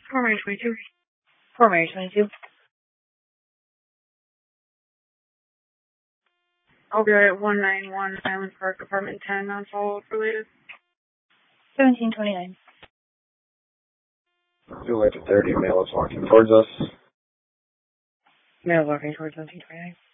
Fort Myers 22. Fort Myers 22. I'll be right at 191 Island Park, apartment 10, on follow-up related. 1729. 230, male is walking towards us. Male walking towards 1729.